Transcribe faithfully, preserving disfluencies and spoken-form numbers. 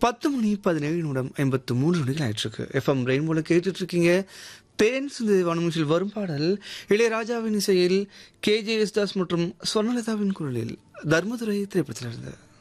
பத்து மணி பதினேழு நிமிடம் எண்பத்து மூன்று நொடிகள் ஆயிட்டிருக்கு. எஃப்எம் ரெயின்போல கேட்டுட்டு இருக்கீங்க. தேன் சிந்து வானமிஷில் வரும் பாடல் இளையராஜாவின் இசையில் கே ஜே யேசுதாஸ் மற்றும் ஸ்வர்ணலதாவின் குரலில் தர்மதுரை திரைப்படத்திலிருந்து.